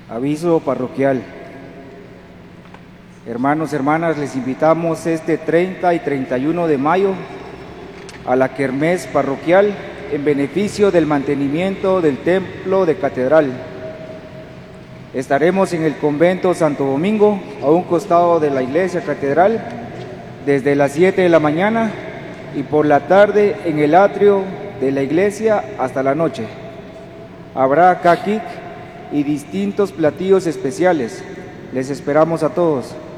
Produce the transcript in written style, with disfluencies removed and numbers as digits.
Aviso parroquial. Hermanos, hermanas, les invitamos este 30 y 31 de mayo a la kermés parroquial en beneficio del mantenimiento del templo de catedral. Estaremos en el convento Santo Domingo, a un costado de la iglesia catedral, desde las 7 de la mañana y por la tarde en el atrio de la iglesia hasta la noche. Habrá caquic y distintos platillos especiales. Les esperamos a todos.